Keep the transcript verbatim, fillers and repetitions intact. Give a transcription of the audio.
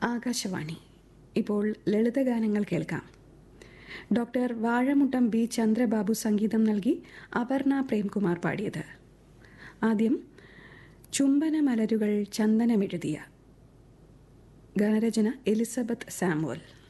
ആകാശവാണി. ഇപ്പോൾ ലളിതഗാനങ്ങൾ കേൾക്കാം. Doctor Vazhamuttam B Chandrababu സംഗീതം നൽകി അപർണ പ്രേംകുമാർ പാടിയത്. ആദ്യം ചുംബന മലരുകൾ ചന്ദനമെഴുതിയ. ഗാനരചന എലിസബത്ത് സാമുവൽ.